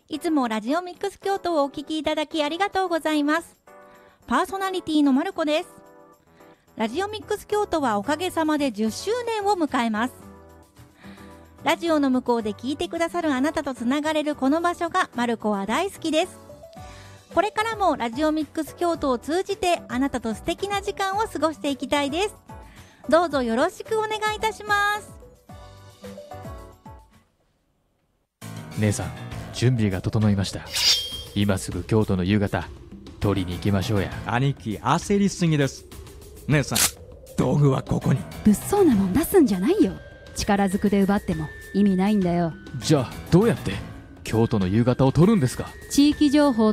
いつもラジオミックス京都をお聞きいただきありがとうございます。パーソナリティのまるこです。ラジオミックス京都はおかげさまで10周年を迎えます。ラジオの向こうで聞いてくださるあなたとつながれるこの場所がまるこは大好きです。これからもラジオミックス京都を通じてあなたと素敵な時間を過ごしていきたいです。どうぞよろしくお願いいたします。 姉さん、準備が整いました。今すぐ京都の夕方取りに行きましょうや。 兄貴、焦りすぎです。姉さん、道具はここに。 物騒なもん出すんじゃないよ。力ずくで奪っても意味ないんだよ。 じゃあどうやって京都の夕方を取るんですか？ 地域情報